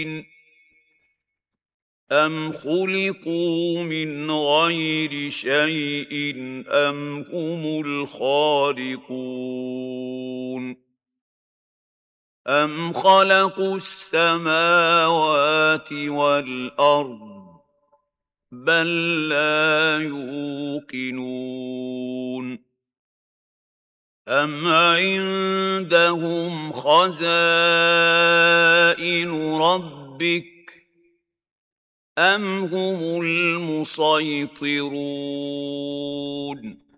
أَمْ خُلِقُوا مِنْ غَيْرِ شَيْءٍ أَمْ هُمُ الْخَالِقُونَ أَمْ خَلَقُوا السَّمَاوَاتِ وَالْأَرْضَ ۚ بَل لَّا يُوقِنُونَ أَمْ عِندَهُمْ خَزَائِنُ رَبِّكَ أَمْ هُمُ الْمُصَيْطِرُونَ